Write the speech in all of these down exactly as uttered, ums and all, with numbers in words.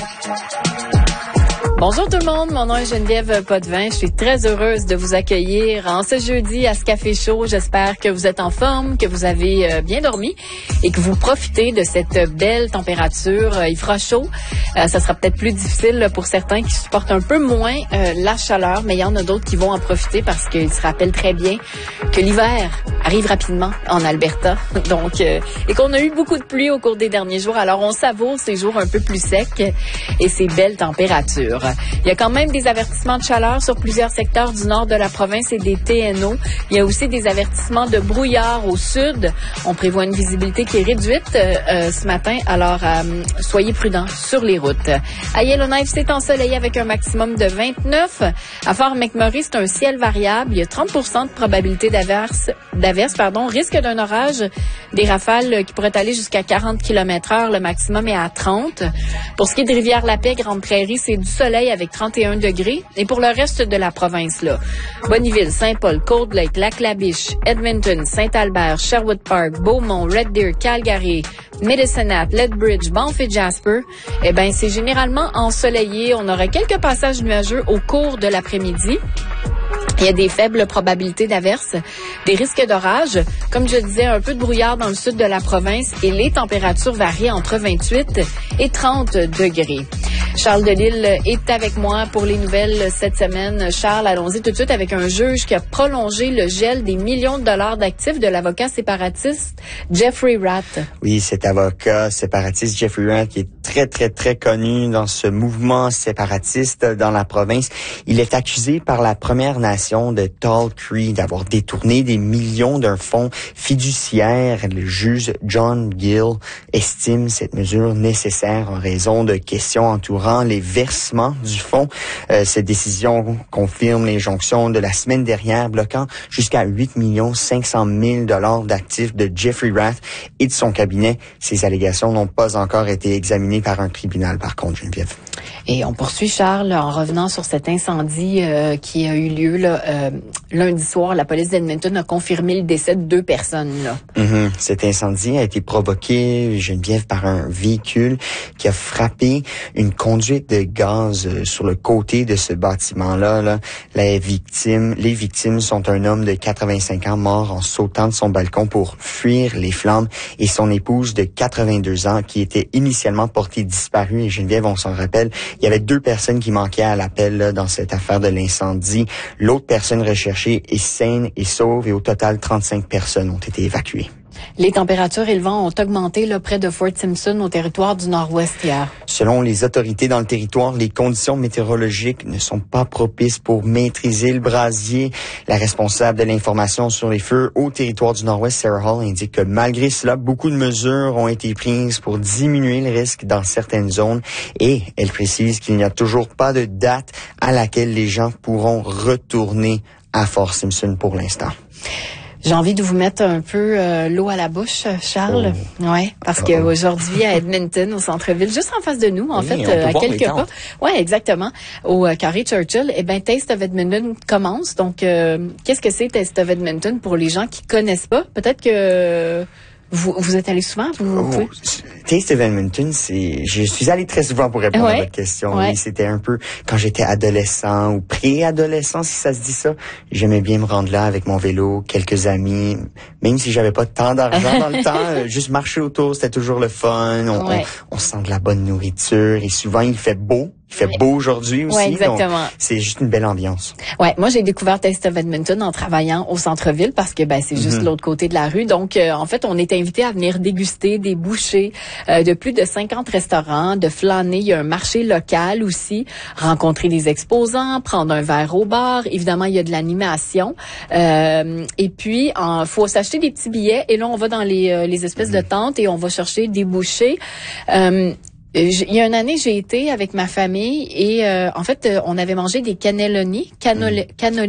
Bonjour tout le monde, mon nom est Geneviève Potvin. Je suis très heureuse de vous accueillir en ce jeudi à ce café chaud. J'espère que vous êtes en forme, que vous avez bien dormi et que vous profitez de cette belle température. Il fera chaud. Euh, ça sera peut-être plus difficile pour certains qui supportent un peu moins euh, la chaleur, mais il y en a d'autres qui vont en profiter parce qu'ils se rappellent très bien que l'hiver arrive rapidement en Alberta. Donc, euh, et qu'on a eu beaucoup de pluie au cours des derniers jours. Alors, on savoure ces jours un peu plus secs et ces belles températures. Il y a quand même des avertissements de chaleur sur plusieurs secteurs du nord de la province et des T N O. Il y a aussi des avertissements de brouillard au sud. On prévoit une visibilité qui est réduite euh, ce matin, alors euh, soyez prudents sur les routes. À Yellowknife, c'est ensoleillé avec un maximum de vingt-neuf. À Fort McMurray, c'est un ciel variable. Il y a trente pour cent de probabilité d'averse, d'averse, pardon, risque d'un orage, des rafales qui pourraient aller jusqu'à quarante kilomètres heure. Le maximum est à trente. Pour ce qui est de Rivière-la-Paix, Grande-Prairie, c'est du soleil avec trente et un degrés. Et pour le reste de la province, là, Bonneville, Saint-Paul, Cold Lake, Lac-La-Biche, Edmonton, Saint-Albert, Sherwood Park, Beaumont, Red Deer, Calgary, Medicine Hat, Lethbridge, Banff et Jasper, eh ben, c'est généralement ensoleillé. On aura quelques passages nuageux au cours de l'après-midi. Il y a des faibles probabilités d'averses, des risques d'orage. Comme je disais, un peu de brouillard dans le sud de la province et les températures varient entre vingt-huit et trente degrés. Charles Delisle est avec moi pour les nouvelles cette semaine. Charles, allons-y tout de suite avec un juge qui a prolongé le gel des millions de dollars d'actifs de l'avocat séparatiste Jeffrey Rath. Oui, cet avocat séparatiste Jeffrey Rath qui est très, très, très connu dans ce mouvement séparatiste dans la province. Il est accusé par la Première Nation de Tall Cree d'avoir détourné des millions d'un fonds fiduciaire. Le juge John Gill estime cette mesure nécessaire en raison de questions entourant les versements du fonds. Euh, cette décision confirme l'injonction de la semaine dernière bloquant jusqu'à huit millions cinq cent mille dollars d'actifs de Jeffrey Rath et de son cabinet. Ces allégations n'ont pas encore été examinées par un tribunal, par contre, Geneviève. Et on poursuit, Charles, en revenant sur cet incendie euh, qui a eu lieu là, euh, lundi soir. La police d'Edmonton a confirmé le décès de deux personnes. Là. Mm-hmm. Cet incendie a été provoqué, Geneviève, par un véhicule qui a frappé une conduite de gaz euh, sur le côté de ce bâtiment-là. Là. La victime, les victimes sont un homme de quatre-vingt-cinq ans mort en sautant de son balcon pour fuir les flammes et son épouse de quatre-vingt-deux ans qui était initialement portée disparue. Et Geneviève, on s'en rappelle, il y avait deux personnes qui manquaient à l'appel là, dans cette affaire de l'incendie. L'autre personne recherchée est saine et sauve et au total, trente-cinq personnes ont été évacuées. Les températures et le vent ont augmenté là, près de Fort Simpson au territoire du Nord-Ouest hier. Selon les autorités dans le territoire, les conditions météorologiques ne sont pas propices pour maîtriser le brasier. La responsable de l'information sur les feux au territoire du Nord-Ouest, Sarah Hall, indique que malgré cela, beaucoup de mesures ont été prises pour diminuer le risque dans certaines zones et elle précise qu'il n'y a toujours pas de date à laquelle les gens pourront retourner à Fort Simpson pour l'instant. J'ai envie de vous mettre un peu euh, l'eau à la bouche, Charles. Oh. Ouais, parce que aujourd'hui à Edmonton, au centre-ville, juste en face de nous, en oui, fait, euh, à quelques pas. Ouais, exactement. Au euh, carré Churchill, eh ben Taste of Edmonton commence. Donc, euh, qu'est-ce que c'est Taste of Edmonton pour les gens qui connaissent pas? Peut-être que Vous, vous êtes allé souvent? Vous, oh, Taste of Edmonton, c'est, je suis allé très souvent pour répondre ouais, à votre question. Ouais. Oui, c'était un peu quand j'étais adolescent ou pré-adolescent, si ça se dit ça. J'aimais bien me rendre là avec mon vélo, quelques amis, même si j'avais pas tant d'argent dans le temps, juste marcher autour, c'était toujours le fun. On, ouais. on, on sent de la bonne nourriture et souvent il fait beau. Il fait beau aujourd'hui aussi, ouais, exactement. Donc c'est juste une belle ambiance. Ouais, moi j'ai découvert Taste of Edmonton en travaillant au centre-ville parce que ben c'est juste mm-hmm. l'autre côté de la rue. Donc euh, en fait, on est invité à venir déguster des bouchées euh, de plus de cinquante restaurants, de flâner, il y a un marché local aussi, rencontrer des exposants, prendre un verre au bar, évidemment il y a de l'animation. Euh, et puis il faut s'acheter des petits billets et là on va dans les euh, les espèces mm-hmm. de tentes et on va chercher des bouchées. Euh, Il y a une année, j'ai été avec ma famille et euh, en fait, euh, on avait mangé des cannelloni, cannoli, cannoli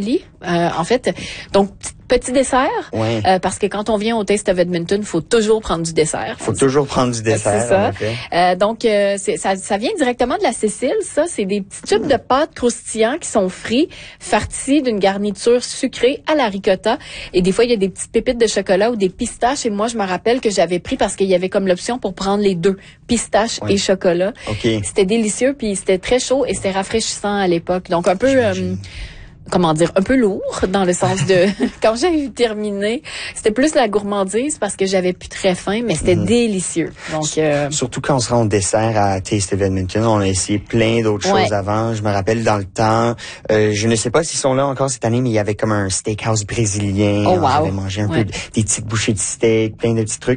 Euh, en fait, donc petit dessert, ouais. euh, parce que quand on vient au Taste of Edmonton, il faut toujours prendre du dessert. faut toujours prendre du dessert, c'est ça. en effet. Euh, donc, euh, c'est, ça, ça vient directement de la Sicile, ça. C'est des petits tubes de pâte croustillants qui sont frits, farcis d'une garniture sucrée à la ricotta. Et des fois, il y a des petites pépites de chocolat ou des pistaches. Et moi, je me rappelle que j'avais pris parce qu'il y avait comme l'option pour prendre les deux, pistaches ouais. et chocolat. Okay. C'était délicieux, puis c'était très chaud et c'était rafraîchissant à l'époque. Donc, un peu... Euh, comment dire, un peu lourd dans le sens de quand j'ai terminé, c'était plus la gourmandise parce que j'avais plus très faim, mais c'était mmh. délicieux. Donc euh... surtout quand on se rend au dessert à Taste of Edmonton, on a essayé plein d'autres ouais. choses avant. Je me rappelle dans le temps, euh, je ne sais pas s'ils sont là encore cette année, mais il y avait comme un steakhouse brésilien. Oh, wow. J'avais mangé un ouais. peu de, des petites bouchées de steak, plein de petits trucs.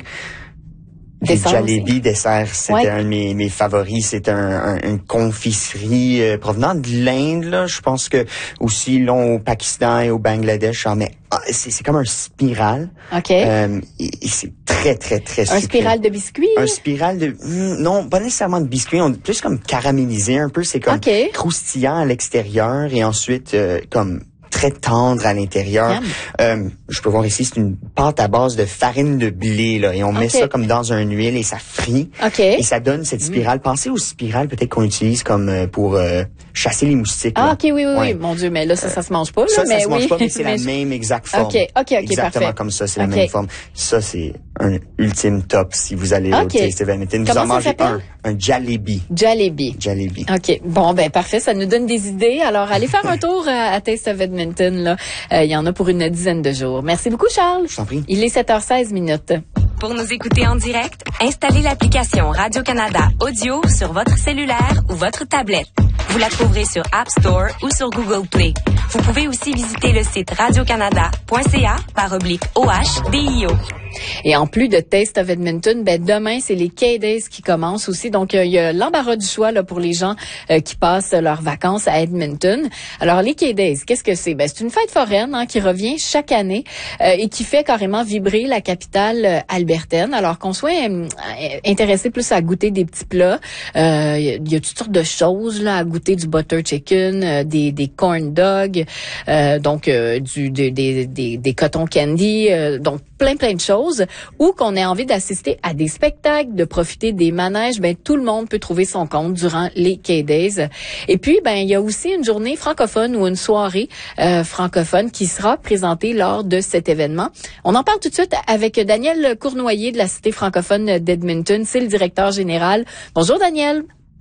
Les jalebi dessert, c'était ouais. un de mes, mes favoris. C'est un, un, une confiserie euh, provenant de l'Inde, là. Je pense que aussi long au Pakistan et au Bangladesh. Genre, mais ah, c'est, c'est comme un spirale. Ok. Euh, et, et c'est très très très sucré. Un spirale de biscuits. Un spirale de mm, non, pas nécessairement de biscuits. On plus comme caramélisé un peu. C'est comme okay. croustillant à l'extérieur et ensuite euh, comme très tendre à l'intérieur. Euh, je peux voir ici, c'est une pâte à base de farine de blé, là, et on met okay. ça comme dans une huile et ça frit. Okay. Et ça donne cette spirale. Mm. Pensez aux spirales peut-être qu'on utilise comme euh, pour euh, chasser les moustiques. Ah, là. ok, oui, oui, ouais. oui. Mon Dieu, mais là, ça, ça se mange pas, là. Ça, mais ça se oui. mange pas, mais c'est mais la je... même exacte forme. Ok, ok, ok, Exactement parfait. comme ça, c'est okay. la même forme. Ça, c'est un ultime top si vous allez okay. au Taste of Edmonton. Vous en mangez un, un jalebi. Jalebi. Jalebi. Ok, bon, ben parfait, ça nous donne des idées. Alors, allez faire un tour à, à Taste of Edmonton, là. Il euh, y en a pour une dizaine de jours. Merci beaucoup, Charles. Je t'en prie. Il est sept heures seize minutes. Pour nous écouter en direct, installez l'application Radio-Canada Audio sur votre cellulaire ou votre tablette. Vous la trouverez sur App Store ou sur Google Play. Vous pouvez aussi visiter le site radiocanada point c a par oblique O H D I O. Et en plus de Taste of Edmonton, ben demain c'est les K-Days qui commencent aussi. Donc il euh, y a l'embarras du choix là pour les gens euh, qui passent leurs vacances à Edmonton. Alors les K-Days, qu'est-ce que c'est? Ben c'est une fête foraine hein, qui revient chaque année euh, et qui fait carrément vibrer la capitale euh, albertaine. Alors qu'on soit euh, intéressé plus à goûter des petits plats, il euh, y, y a toutes sortes de choses là à goûter, du butter chicken, euh, des des corn dogs, euh, donc euh, du des des des, des cotton candy, euh, donc plein plein de choses. Ou qu'on ait envie d'assister à des spectacles, de profiter des manèges, ben tout le monde peut trouver son compte durant les K-Days. Et puis, ben il y a aussi une journée francophone ou une soirée euh, francophone qui sera présentée lors de cet événement. On en parle tout de suite avec Daniel Cournoyer de la Cité francophone d'Edmonton. C'est le directeur général. Bonjour, Daniel.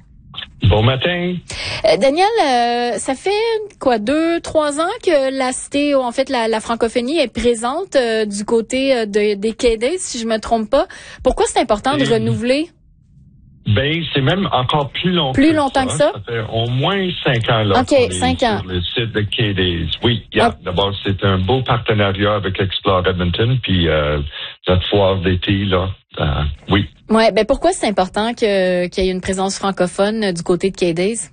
Bon matin. Euh, Daniel, euh, ça fait quoi, deux, trois ans que la cité, en fait, la, la francophonie est présente euh, du côté euh, de, des K-Days, si je me trompe pas. Pourquoi c'est important de Et, renouveler? Ben, c'est même encore plus longtemps. Plus longtemps que ça? Ça fait au moins cinq ans là. OK, cinq ans. Sur le site de K-Days. Oui, yeah. Oh. D'abord, c'est un beau partenariat avec Explore Edmonton, puis euh, notre foire d'été là. Euh, oui. Ouais, ben pourquoi c'est important que qu'il y ait une présence francophone euh, du côté de K-Days?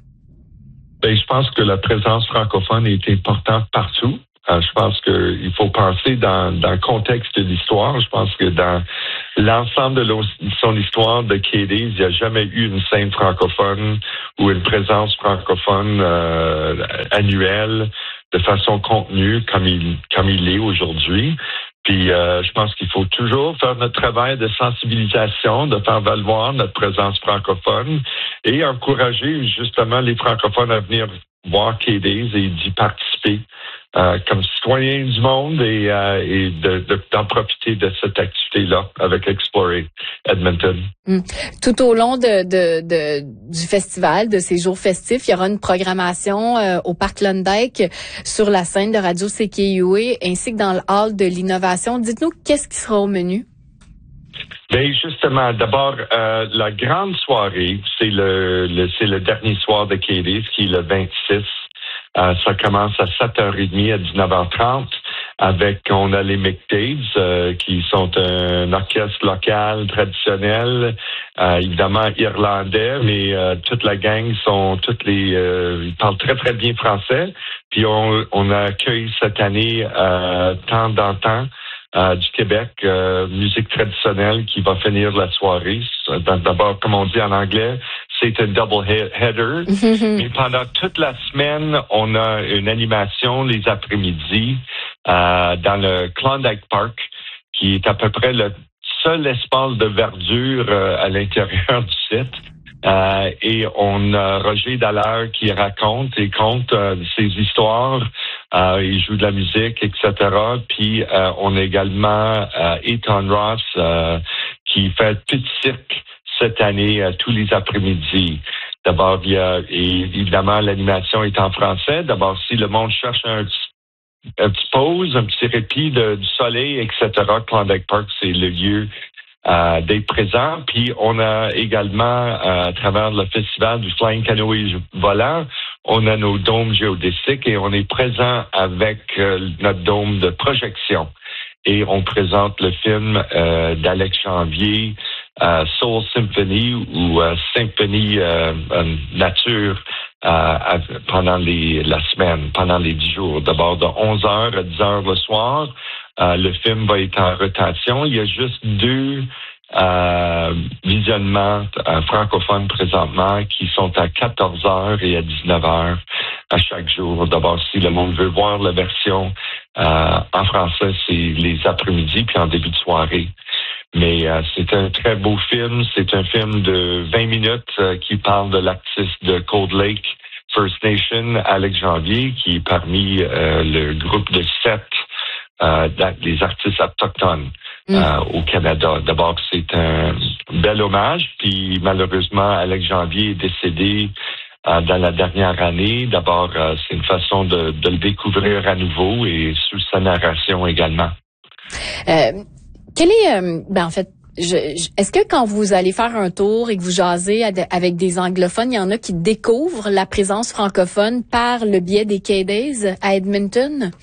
Ben, je pense que la présence francophone est importante partout. Euh, je pense qu'il faut penser dans, dans le contexte de l'histoire. Je pense que dans l'ensemble de son histoire de K-Days, il n'y a jamais eu une scène francophone ou une présence francophone euh, annuelle de façon contenue comme il comme il est aujourd'hui. Puis euh, je pense qu'il faut toujours faire notre travail de sensibilisation, de faire valoir notre présence francophone et encourager justement les francophones à venir voir K-Days et d'y participer euh, comme citoyens du monde et, euh, et de, de, d'en profiter de cette activité-là avec Explorer Edmonton. Mmh. Tout au long de, de, de, du festival, de ces jours festifs, il y aura une programmation euh, au Parc Lundijk sur la scène de Radio C K U A ainsi que dans le hall de l'innovation. Dites-nous, qu'est-ce qui sera au menu? Bien, justement, d'abord, euh, la grande soirée, c'est le, le c'est le dernier soir de K-Days, qui est le vingt-six. Euh, ça commence à sept heures trente à dix-neuf heures trente avec, on a les McDaves, euh, qui sont un orchestre local, traditionnel, euh, évidemment irlandais, mais euh, toute la gang sont, toutes les, euh, ils parlent très, très bien français. Puis on, on accueille cette année, euh, temps dans temps, Euh, du Québec, euh, musique traditionnelle qui va finir la soirée. D'abord, comme on dit en anglais, c'est un double header. Mm-hmm. Mais pendant toute la semaine, on a une animation les après-midi euh, dans le Klondike Park, qui est à peu près le seul espace de verdure euh, à l'intérieur du site. Euh, et on a Roger Dallaire qui raconte et conte euh, ses histoires. Euh, il joue de la musique, et cetera. Puis euh, on a également euh, Ethan Ross euh, qui fait petit cirque cette année euh, tous les après-midi. D'abord, il y a, et évidemment, l'animation est en français. D'abord, si le monde cherche un petit, un petit pause, un petit répit de, du soleil, et cetera, Klondike Park, c'est le lieu Euh, d'être présent. Puis on a également, euh, à travers le festival du Flying Canoë volant, on a nos dômes géodésiques et on est présent avec euh, notre dôme de projection. Et on présente le film euh, d'Alex Janvier, euh, Soul Symphony ou euh, Symphonie euh, euh, Nature euh, pendant les, la semaine, pendant les dix jours. D'abord de onze heures à dix heures le soir. Euh, le film va être en rotation. Il y a juste deux euh, visionnements euh, francophones présentement qui sont à quatorze heures et à dix-neuf heures à chaque jour. D'abord, si le monde veut voir la version euh, en français, c'est les après-midi puis en début de soirée. Mais euh, c'est un très beau film. C'est un film de vingt minutes euh, qui parle de l'artiste de Cold Lake First Nation, Alex Janvier, qui est parmi euh, le groupe de sept Euh, des artistes autochtones euh, mm. au Canada. D'abord, c'est un bel hommage, puis malheureusement, Alex Janvier est décédé euh, dans la dernière année. D'abord, euh, c'est une façon de, de le découvrir à nouveau et sous sa narration également. Euh, quel est, euh, ben en fait, Je, je, est-ce que quand vous allez faire un tour et que vous jasez avec des anglophones, il y en a qui découvrent la présence francophone par le biais des K-Days à Edmonton?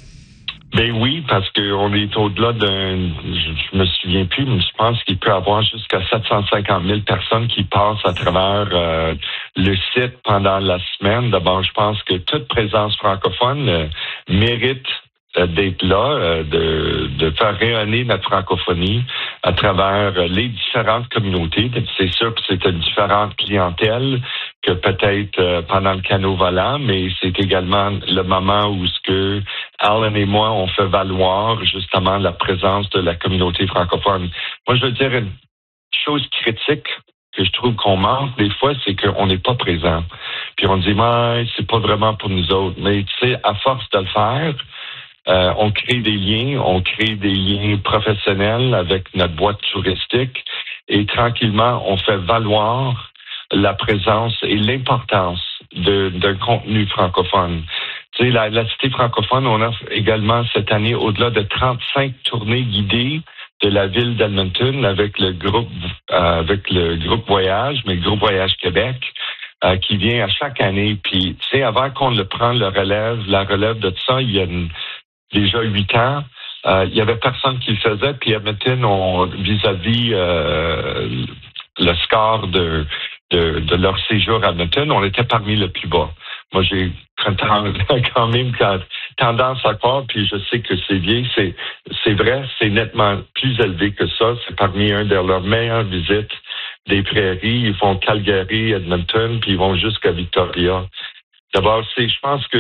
Ben oui, parce qu'on est au-delà d'un, je, je me souviens plus, mais je pense qu'il peut y avoir jusqu'à sept cent cinquante mille personnes qui passent à travers euh, le site pendant la semaine. D'abord, je pense que toute présence francophone euh, mérite euh, d'être là, euh, de, de faire rayonner notre francophonie à travers euh, les différentes communautés. C'est sûr que c'est une différente clientèle que peut-être euh, pendant le canot volant, mais c'est également le moment où ce que Alan et moi, on fait valoir justement la présence de la communauté francophone. Moi, je veux dire une chose critique que je trouve qu'on manque des fois, c'est qu'on n'est pas présent. Puis on dit, mais c'est pas vraiment pour nous autres. Mais tu sais, à force de le faire, euh, on crée des liens, on crée des liens professionnels avec notre boîte touristique et tranquillement, on fait valoir la présence et l'importance de, d'un contenu francophone. Tu sais, la, la Cité francophone, on offre également cette année au-delà de trente-cinq tournées guidées de la ville d'Edmonton avec le groupe euh, avec le groupe Voyage, mais le groupe Voyage Québec, euh, qui vient à chaque année. Puis, tu sais, avant qu'on le prenne le relève, la relève de ça, il y a une, déjà huit ans, euh, il y avait personne qui le faisait. Puis Edmonton, on, vis-à-vis euh, le score de De, de leur séjour à Edmonton, on était parmi les plus bas. Moi, j'ai quand même tendance à croire, puis je sais que c'est bien, c'est, c'est vrai, c'est nettement plus élevé que ça. C'est parmi un de leurs meilleures visites des prairies. Ils font Calgary, Edmonton, puis ils vont jusqu'à Victoria. D'abord, c'est, je pense que